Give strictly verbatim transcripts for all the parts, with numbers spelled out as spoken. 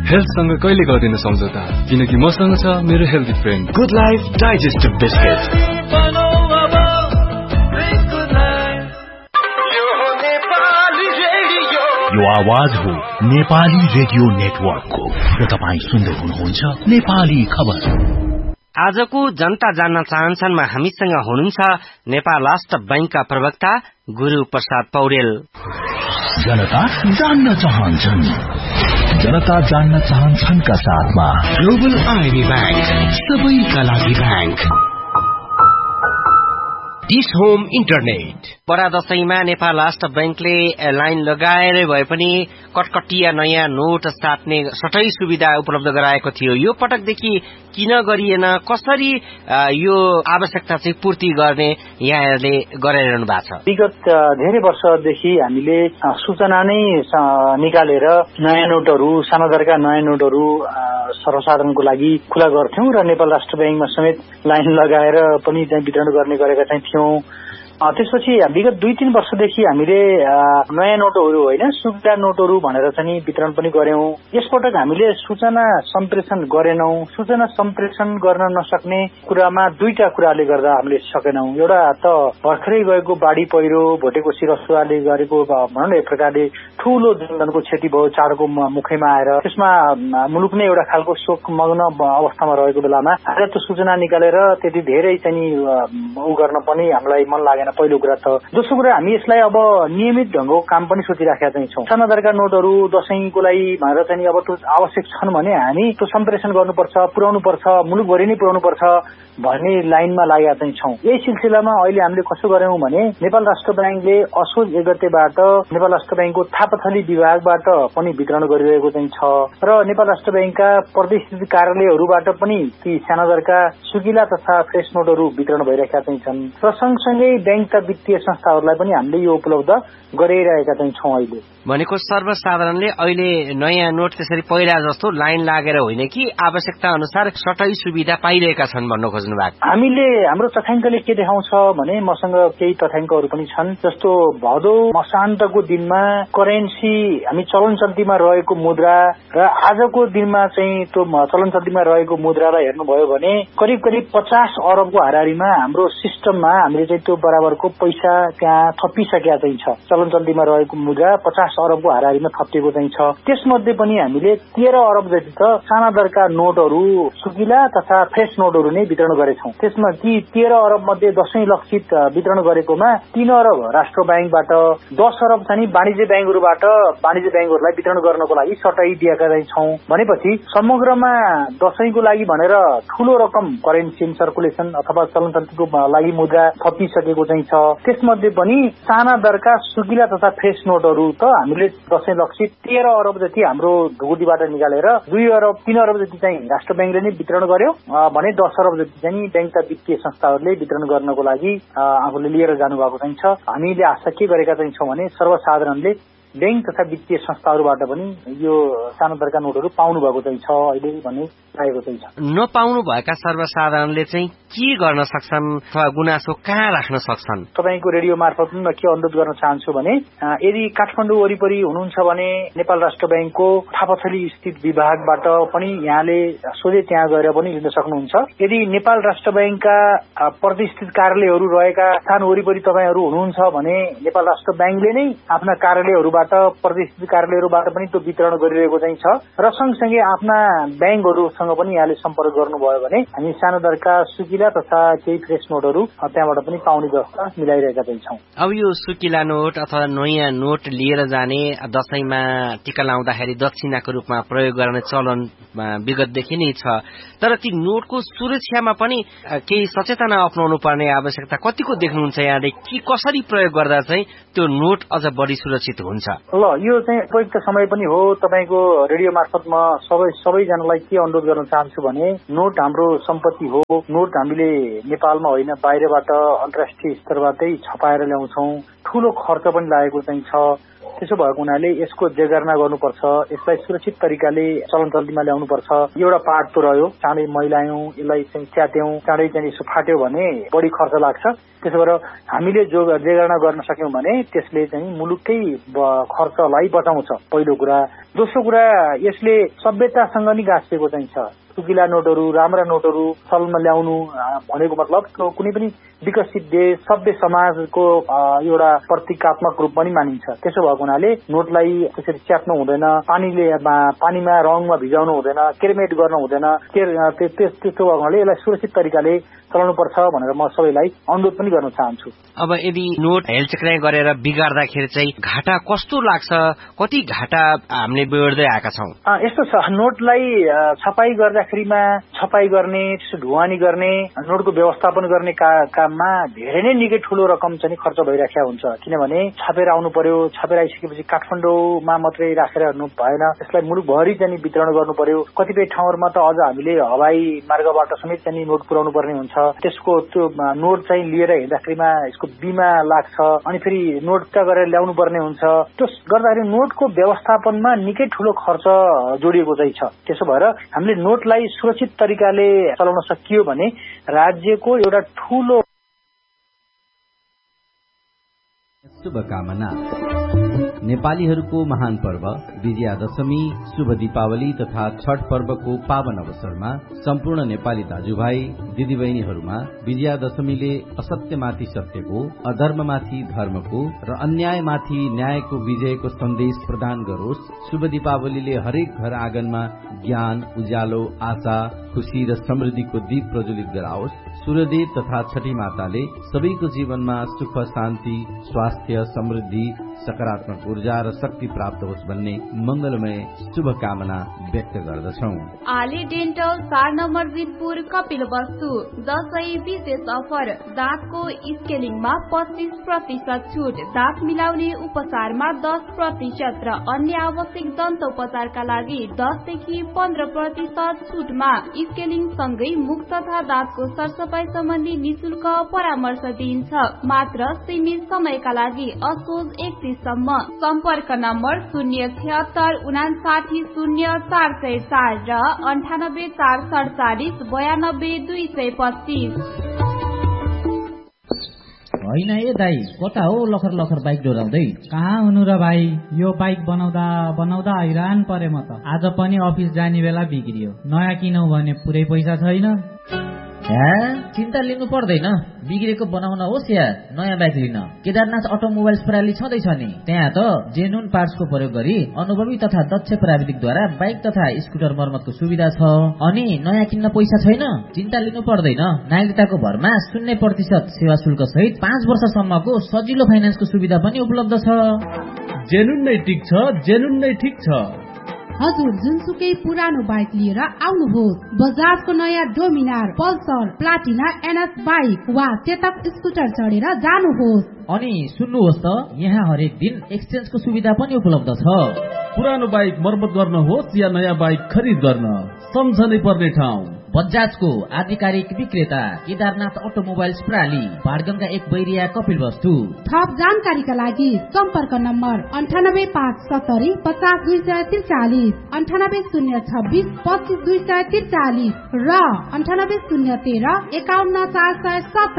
हेल्थसँग कहिले गर्दिन सम्झौता, किनकि मसँग छ मेरो healthy friend good life digestive biscuit. यो आवाज हो नेपाली रेडियो नेटवर्कको र तपाईँ सुन्दै हुनुहुन्छ नेपाली खबर। आजको जनता जान्न चाहन्छनमा हामीसँग हुनुहुन्छ नेपाल राष्ट्र बैंकका प्रवक्ता गुरु प्रसाद पौडेल। जनता जान्न चाहन्छन्, जनता जान्न चाहन्छन् का साथमा ग्लोबल आइबी बैंक, सबैका लागि बैंक। डिस होम इन्टरनेट बडा दशैंमा नेपाल राष्ट्र बैंकले लाइन लगाएर भए पनि कटकटिया नयाँ नोट साट्ने सटै सुविधा उपलब्ध गराएको थियो। यो पटकदेखि किन गरिएन, कसरी यो आवश्यकता चाहिँ पूर्ति गर्ने यहाँहरूले गरिरहनु भएको छ? विगत धेरै वर्षदेखि हामीले सूचना नै निकालेर नयाँ नोटहरू, साना दरका नयाँ नोटहरू सर्वसाधारणको लागि खुला गर्थ्यौं र नेपाल राष्ट्र बैंकमा समेत लाइन लगाएर पनि त्यहाँ वितरण गर्ने गरेका चाहिँ थियौं। त्यसपछि विगत दुई तीन वर्षदेखि हामीले नयाँ नोटहरू होइन सुविधा नोटहरू भनेर चाहिँ वितरण पनि गर्यौं। यसपटक हामीले सूचना सम्प्रेषण गरेनौं। सूचना सम्प्रेषण गर्न नसक्ने कुरामा दुईटा कुराले गर्दा हामीले सकेनौं। एउटा त भर्खरै गएको बाढी पहिरो, भोटेकोशी रसुवाले गरेको भनौँ न एक प्रकारले ठूलो जनधनको क्षति भयो चाडको मुखैमा आएर। त्यसमा मुलुक नै एउटा खालको शोकमग्न अवस्थामा रहेको बेलामा आज त्यो सूचना निकालेर त्यति धेरै चाहिँ उ गर्न पनि हामीलाई मन लागेन। पहिलो कुरा त। दोस्रो कुरा हामी यसलाई अब नियमित ढंगको काम पनि सोचिराखेका चाहिँ छौं। साना दरका नोटहरू दशैंको लागि भनेर चाहिँ अब त्यो आवश्यक छन् भने हामी त्यो सम्प्रेषण गर्नुपर्छ, पुर्याउनु पर्छ, मुलुकभरि नै पुर्याउनु पर्छ भन्ने लाइनमा लागेका चाहिँ छौं। यही सिलसिलामा अहिले हामीले कसो गर्यौं भने नेपाल राष्ट्र बैंकले असोज एक गतेबाट नेपाल राष्ट्र बैंकको थापाथली विभागबाट पनि वितरण गरिरहेको चाहिँ छ र नेपाल राष्ट्र बैंकका प्रदेश कार्यालयहरूबाट पनि ती साना दरका सुकिला तथा फ्रेश नोटहरू वितरण भइरहेका चाहिँ छन् र सँगसँगै बैंकका वित्तीय संस्थाहरूलाई पनि हामीले यो उपलब्ध गराइरहेका चाहिँ छौं। अहिले भनेको सर्वसाधारणले अहिले नयाँ नोट त्यसरी पहिला जस्तो लाइन लागेर होइन कि आवश्यकता अनुसार सटै सुविधा पाइरहेका छन् भन्नु खोज्नु भएको? हामीले हाम्रो तथ्याङ्कले के देखाउँछ भने मसँग केही तथ्याङ्कहरू पनि छन्। जस्तो भदौ मसान्तको दिनमा करेन्सी हामी चलन चल्तीमा रहेको मुद्रा र आजको दिनमा चाहिँ त्यो चलन चल्तीमा रहेको मुद्रालाई हेर्नुभयो भने करिब करिब पचास अरबको हाराहारीमा हाम्रो सिस्टममा हामीले चाहिँ त्यो बराबरको पैसा त्यहाँ थपिसकेका चाहिँ छ। चलन चल्तीमा रहेको मुद्रा पचास अरबको हाराहारीमा थपिएको चाहिँ छ। त्यसमध्ये पनि हामीले तेह्र अरब जति त साना दरका नोटहरू, सुकिला तथा फ्रेश नोटहरू नै वितरण गरेछौं। त्यसमा ती तेह्र अरब मध्ये दशैं लक्षित वितरण गरेकोमा तीन अरब राष्ट्र बैंकबाट, दस अरब चाहिँ वाणिज्य बैंकहरूबाट वाणिज्य बैंकहरूलाई वितरण गर्नको लागि सटाई दिएका चाहिँ छौं। भनेपछि समग्रमा दशैंको लागि भनेर ठूलो रकम करेन्सी सर्कुलेसन अथवा चलन चल्तीको लागि मुद्रा थपिसकेको चाहिँ छ। त्यसमध्ये पनि साना दरका सुकिला तथा फ्रेश नोटहरू त हामीले दशैं लक्षित तेह्र अरब जति हाम्रो ढुकुटीबाट निकालेर दुई अरब तीन अरब जति चाहिँ राष्ट्र बैंकले नै वितरण गर्यो भने दस अरब जति चाहिँ बैंकका वित्तीय संस्थाहरूले वितरण गर्नको लागि आफूले लिएर जानुभएको चाहिँ छ। हामीले आशा के गरेका चाहिँ छौं भने सर्वसाधारणले बैंक तथा वित्तीय संस्थाहरूबाट पनि यो साना दरका नोटहरू पाउनु भएको चाहिँ छ अहिले भन्ने लागेको चाहिँ छ। नपाउनु भएका सर्वसाधारणले चाहिँ के गर्न सक्छन् अथवा गुनासो कहाँ राख्न सक्छन्? तपाईको रेडियो मार्फत म के अनुरोध गर्न चाहन्छु भने यदि काठमाडौँ वरिपरि हुनुहुन्छ भने नेपाल राष्ट्र बैंकको थापाथली स्थित विभागबाट पनि यहाँले सोझै त्यहाँ गएर पनि लिन सक्नुहुन्छ। यदि नेपाल राष्ट्र बैंकका प्रतिष्ठित कार्यालयहरू रहेका स्थान वरिपरि तपाईहरू हुनुहुन्छ भने नेपाल राष्ट्र बैंकले नै आफ्ना कार्यालयहरूबाट प्रतिष्ठित कार्यालयहरूबाट पनि त्यो वितरण गरिरहेको चाहिँ छ र सँगसँगै आफ्ना बैंकहरूसँग पनि यहाँले सम्पर्क गर्नुभयो भने हामी साना दरका सुकिला तथा केही फ्रेश नोटहरू त्यहाँबाट पनि पाउने व्यवस्था मिलाइरहेका चाहिँ छौं। अब यो सुकिला नोट अथवा नयाँ नोट लिएर जाने दशैंमा टीका लाउँदाखेरि दक्षिणाको रूपमा प्रयोग गर्ने चलन विगतदेखि नै छ, तर ती नोटको सुरक्षामा पनि केही सचेतना अपनाउनु पर्ने आवश्यकता कतिको देख्नुहुन्छ यहाँले? कि कसरी प्रयोग गर्दा चाहिँ त्यो नोट अझ बढी सुरक्षित हुन्छ? ल यो चाहिँ उपयुक्त समय पनि हो। तपाईको रेडियो मार्फत म सबै सबैजनालाई के अनुरोध गर्न चाहन्छु भने नोट हाम्रो सम्पत्ति हो। नोट हामीले नेपालमा होइन बाहिरबाट अन्तर्राष्ट्रिय स्तरबाटै छपाएर ल्याउँछौं। ठूलो खर्च पनि लागेको चाहिँ छ। त्यसो भएको हुनाले यसको जेगर्ना गर्नुपर्छ, यसलाई सुरक्षित तरिकाले चलन चल्तीमा ल्याउनुपर्छ। एउटा पार्ट तो रह्यो, चाँडै मैलायौं, यसलाई चाहिँ च्यात्यौं, चाँडै चाहिँ यसो फाट्यो भने बढी खर्च लाग्छ। त्यसो भएर हामीले जो जेगर्ना गर्न सक्यौं भने त्यसले चाहिँ मुलुककै खर्चलाई बचाउँछ, पहिलो कुरा। दोस्रो कुरा, यसले सभ्यतासँग नि गाँसिएको चाहिँ छ। सुकिला नोटहरू, राम्रा नोटहरू चलनमा ल्याउनु भनेको मतलब कुनै पनि विकसित देश, सभ्य समाजको एउटा प्रतीकात्मक रूप पनि मानिन्छ। त्यसो भएको हुनाले नोटलाई त्यसरी च्यात्नु हुँदैन, पानीले पानीमा रङमा भिजाउनु हुँदैन, केरमेट गर्नु हुँदैन। त्यस्तो भएको हुनाले यसलाई सुरक्षित तरिकाले चलाउनुपर्छ भनेर म सबैलाई अनुरोध पनि गर्न चाहन्छु। अब यदि नोट हेलचक्राइ गरेर बिगार्दाखेरि चाहिँ घाटा कस्तो लाग्छ, कति घाटा हामीले बेहोर्दै आएका छौँ? यस्तो छ, नोटलाई छपाई गर्दाखेरिमा छपाई गर्ने, त्यसो ढुवानी गर्ने, नोटको व्यवस्थापन गर्ने काममा धेरै नै निकै ठूलो रकम चाहिँ खर्च भइराखेको हुन्छ। किनभने छापेर आउनु पर्यो, छापेर आइसकेपछि काठमाडौँमा मात्रै राखेर हिँड्नु भएन, यसलाई मुलुकभरि चाहिँ वितरण गर्नु पर्यो। कतिपय ठाउँहरूमा त अझ हामीले हवाई मार्गबाट समेत चाहिँ नोट पुर्याउनु पर्ने हुन्छ। त्यसको त्यो नोट चाहिँ लिएर हिँड्दाखेरिमा यसको बिमा लाग्छ, अनि फेरि नोटका गरेर ल्याउनु पर्ने हुन्छ। त्यो गर्दाखेरि नोटको व्यवस्थापनमा निकै ठूलो खर्च जोडिएको चाहिँ छ। त्यसो भएर हामीले नोटलाई सुरक्षित तरिकाले चलाउन सकियो भने राज्यको एउटा ठूलो शुभकामना। नेपालीहरूको महान पर्व विजयादशमी, शुभ दीपावली तथा छठ पर्वको पावन अवसरमा सम्पूर्ण नेपाली दाजुभाइ दिदीबहिनीहरूमा विजयादशमीले असत्यमाथि सत्यको, अधर्ममाथि धर्मको र अन्यायमाथि न्यायको विजयको सन्देश प्रदान गरोस्। शुभ दीपावलीले हरेक घर आँगनमा ज्ञान, उज्यालो, आशा, खुशी र समृद्धिको दीप प्रज्वलित गराओस्। सूर्यदेव तथा छठी माताले सबैको जीवनमा सुख, शान्ति, स्वास्थ्य, समृद्धि, सकारात्मक ऊर्जा र शक्ति प्राप्त होस् भन्ने मंगलमय शुभकामना व्यक्त गर्दछौ। आले डेन्टल चार नम्बर जितपुर कपिल वस्तु दशैं विशेष अफर, दाँतको स्केलिङमा पच्चीस प्रतिशत छुट, दाँत मिलाउने उपचारमा दस प्रतिशत र अन्य आवश्यक दन्तोपचारका लागि दसदेखि पन्ध्र प्रतिशत छुटमा स्केलिङ सँगै मुख तथा दाँतको सरसफाई सम्बन्धी निशुल्क परामर्श दिइन्छ। मात्र सीमित समयका लागि असोज एकतीस सम्म। सम्पर्क नम्बर शून्य छिहत्तर उनासाठी शून्य चार सय चार र अन्ठानब्बे चार सडचालिस बयानब्बे दुई सय पच्चीस। होइन ए दाई, कता हो लखर लखर बाइक डोराउँदै? कहाँ हुनु र भाइ, यो बाइक बनाउँदा बनाउँदा हैरान परे म त। आज पनि अफिस जाने बेला बिग्रियो, नयाँ किनौ भने पुरै पैसा छैन। चिन्ता लिनु पर्दैन, बिग्रेको बनाउन होस् या नयाँ बाइक लिन केदारनाथ अटोमोबाइल्स प्रणाली छँदैछ नि। त्यहाँ त जेन्युन पार्ट्सको प्रयोग गरी अनुभवी तथा दक्ष प्राविधिकद्वारा बाइक तथा स्कुटर मर्मतको सुविधा छ। अनि नयाँ किन्न पैसा छैन? चिन्ता लिनु पर्दैन। नागरिकताको भरमा शून्य प्रतिशत सेवा शुल्क सहित पाँच वर्षसम्मको सजिलो फाइनेन्सको सुविधा पनि उपलब्ध छ। जेन्युन नै ठिक छ, जेन्युन नै ठिक छ। हजुर जुनसुकै पुरानो बाइक लिएर आउनुहोस्। बजाजको नयाँ Dominar, Pulsar, Platina, NS bike वा चेतक स्कुटर चढेर जानुहोस्। अनि सुन्नुहोस् त, यहाँ हरेक दिन एक्सचेन्जको सुविधा पनि उपलब्ध छ। पुरानो बाइक मर्मत गर्न होस् या नयाँ बाइक खरिद गर्न, सम्झनै पर्ने ठाउँ बजाजको आधिकारिक विक्रेता केदारनाथ अटोमोबाइल्स प्रणाली, बाडगंगा एक बैरिया कपिल वस्तु। थप जानकारीका लागि सम्पर्क नम्बर अन्ठानब्बे पाँच सत्तरी पचास दुई सय त्रिचालिस, अन्ठानब्बे शून्य छब्बिस पच्चिस दुई सय त्रिचालिस र अन्ठानब्बे शून्य तेह्र एकाउन्न चार सय सत्र।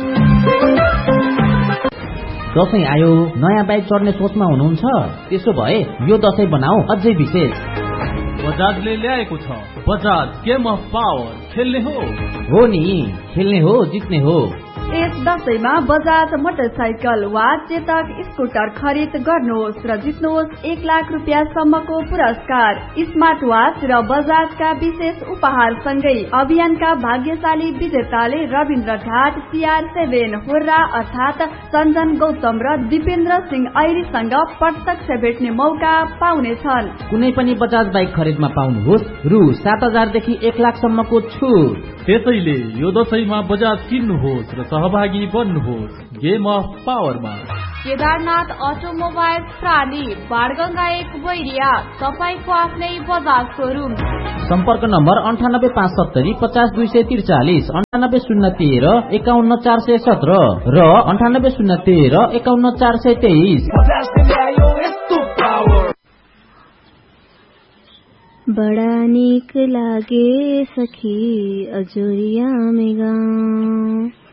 दशैं आयो, नयाँ बाइक चढ्ने सोचमा हुनुहुन्छ? त्यसो भए यो दशैं बनाऊ अझै विशेष। बजाजले ल्याएको छ बजाज गेम अफ पावर। खेल्ने हो हो नि, खेल्ने हो, जित्ने हो। यस दशैंमा बजाज मोटरसाइकल वा चेतक स्कुटर खरिद गर्नुहोस् र जित्नुहोस् एक लाख रुपियाँ सम्मको पुरस्कार, स्मार्ट वाच र बजाजका विशेष उपहार सँगै अभियानका भाग्यशाली विजेताले रविन्द्र घाट, सीआर सेभेन होर्रा अर्थात सञ्जन गौतम र दिपेन्द्र सिंह ऐरीसँग प्रत्यक्ष भेट्ने मौका पाउनेछन्। कुनै पनि बजाज बाइक खरिदमा पाउनुहोस् रु सात हजारदेखि एक लाख सम्मको छुट। त्यसैले यो दशैंमा बजाज किन्नुहोस् र सहभागी बन्नुहोस् गेम अफ पावरमा। केदारनाथ अटोमोबाइल्स प्रणाली, बाडगंगा एक बैरिया, तपाईको आफ्नै बजाज सोरुम। सम्पर्क नम्बर अन्ठानब्बे पाँच सत्तरी पचास दुई सय त्रिचालिस, अन्ठानब्बे शून्य तेह्र एकाउन्न चार सय सत्र र अन्ठानब्बे शून्य तेह्र एकाउन्न चार सय तेइस। बड़ा नीक लागे सखी अजोरिया में गाँव।